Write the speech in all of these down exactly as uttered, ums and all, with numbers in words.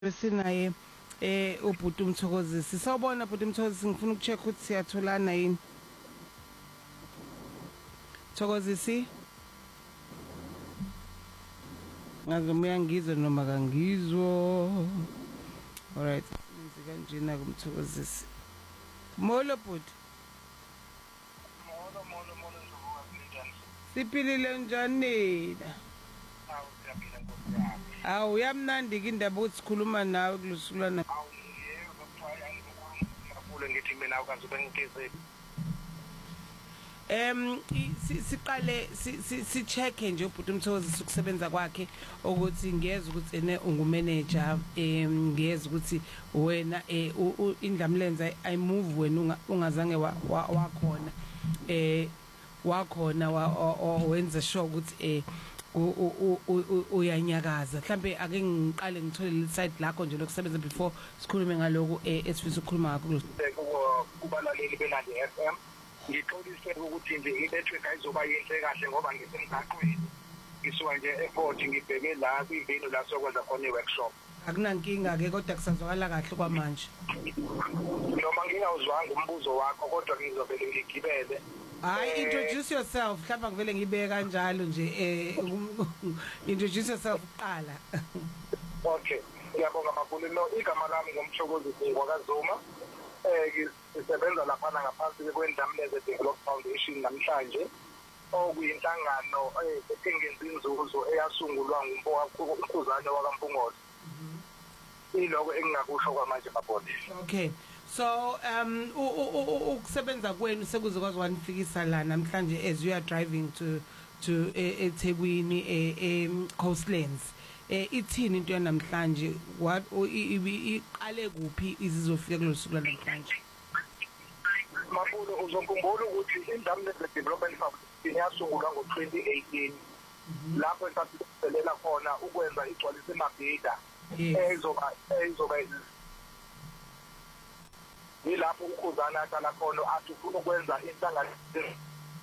Besinaye eh ubhuti uMthokozisi sawubona bhuti uMthokozisi ngifuna ukucheck ukuthi siyatholana yini Thokozisi ngaze muyangizwa noma kangizwa alright ngizi kanjena kuMthokozisi molo bhuti molo molo molo njani siphilile njani awu siyaphila nkosi yami awu yamnandi ke indaba ukuthi sikhuluma nawe kulusulana awu yebo kuthiwa ngikule ngithi mina awukazi bengigezeli Em siqale si check nje ubhuti uMthokozisi ukusebenza kwakhe ukuthi ngiyeza ukuthi ene ungumanager em ngiyeza ukuthi wena indlamlenza I move wena ungazange wakhona eh wakhona wenza sure ukuthi eh uyanyakaza mhlambe ake ngiqale ngithole le side lakho nje lokusebenza before sikhulume ngaloku esifisa ukukhuluma ngakho kubalaleli belandi F M ngixolise ukuthi nje i-network ayizoba yinhle kahle ngoba ngisemgaqweni ngisuka nje e-airport ngibheke la kwiveni la sokwenza khona i-workshop akunankinga ke kodwa kusazwakala kahle kwamanje noma ngingawuzwanga umbuzo wakho kodwa ngizobele ngigibele hayi introduce yourself mhlawumbe ngivele ngibeke kanjalo nje eh introduce yourself uqala okay ngiyabonga kakhulu no igama lami ngomthokozisi ngwakazuma eh sisebenza lapha ngaphansi kwendlamleze Develop Foundation namhlanje okuyinhlangano engenzi inzuzo eyasungulwa nguMkhuzane wakaMpungose iloko engingakusho kwamanje mabhodi okay so um ukusebenza kwenu sekuzokwazi wanifikisa la namhlanje as you are driving to to eThekwini e Coastlands eh ithini into yanamhlanje what iqale kuphi izizofika kulosuku namhlanje Mabulo uzokhumbula ukuthi indlamleze Development Foundation yasungulwa ngo twenty eighteen lapho esasiselela khona ukwenza igcwalise emabhida ezoba ezoba yilapho ukhuzana aqala khona athi ufuna ukwenza inhlanganiso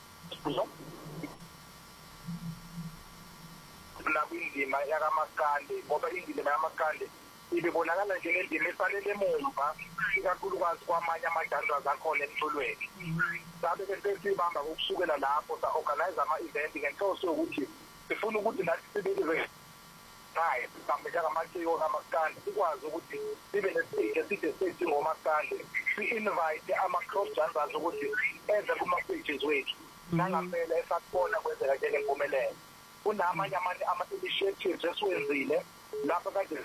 nakwindima yakaMaskande ngoba indima yakaMaskande ibonakala njengendima efanele emumva ikakhulukazi kwamanye amajandras akhona emculweni sabe ke sesibamba ukusukela lapho sa organize ama event ngenhloso ukuthi sifuna ukuthi nathi sibe hayi sihambe njengamaciko kaMaskande sikwazi ukuthi sibe nestage eside stage ngoMaskande si-invite ama-cross jandras ukuthi enze kuma-stages wethu nangampela esakubona kwenzeka njengempumelelo kunamanye ama-initiatives esiwenzile lapho kade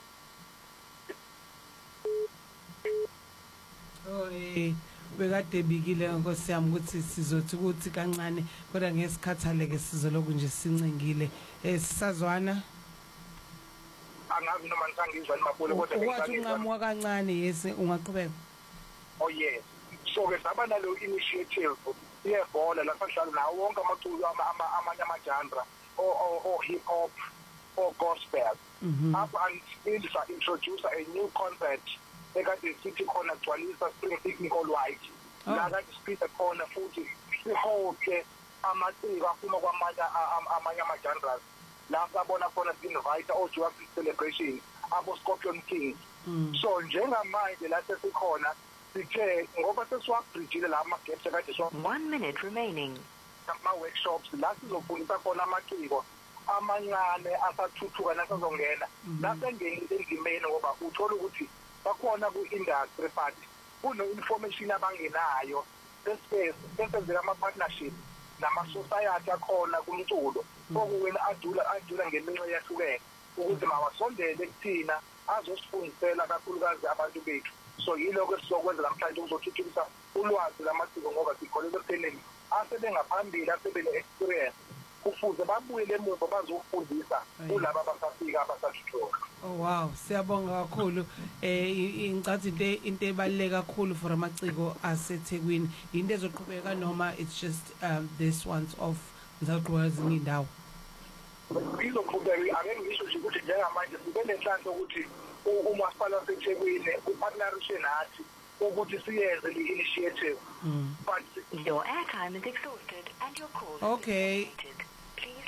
oh eh bekade bikile nkosi yami ukuthi sizothi ukuthi kancane kodwa ngesikhathaleke sizoloku nje sincengile eh sisazwana angazi noma nisangizwa nimabule kodwa wathi unqamuka kancane yes ungaqhubeka oh yes so ke saba nalo initiative yebhola la sahlala nawo wonke amaculo amanye amajandra o hip hop or gospel up until sa introduce a new concept ekade sithi khona gcwalisa spring picnic all white la kade speaker khona futhi sihoke amaciko aphuma kwamanye amanye amajandras la sabona khona invite o Jubilee celebration abo Scorpion Kings so njengamanje la sesikhona sithe ngoba sesiwabridgile la ama gaps ekade so one minute remaining ama workshops la sizofundisa khona amaciko amancane asathuthuka nasazongena la sengenile endimeni ngoba uthola ukuthi bakhona ku-industry but kuno information abangenayo bese senzeka ama partnership nama society akhona kumculo okuwena adula adula ngeminxa yahlukene ukuthi mawasondele kuthina azosifundisela kakhulukazi abantu bethu so yiloko esizokwenza namhlanje ukuzothuthukisa ulwazi lamasiko ngoba sikholelwa ekuthenini asebengaphambili asebene experience kufuze babuye emuva bazofundisa kulabo abasafika abasathuthuka oh wow siyabonga kakhulu eh ngicathi into into ebaluleke kakhulu for amaciko aseThekwini into ezoqhubeka noma it's just um this ones of ngizaqhubeka indawo izoqhubeka ake ngisho nje ukuthi njengamanje sibe nenhlanhla ukuthi umasipala waseThekwini upartnerishe nathi ukuthi siyenze le initiative but your airtime is exhausted and your call okay please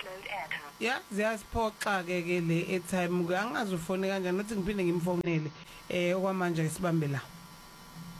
Yeah, ziyasiphoxa ke ke le airtime ke angazi ufone kanjani nothi ngiphinde ngimfonele eh okwamanje sibambe la.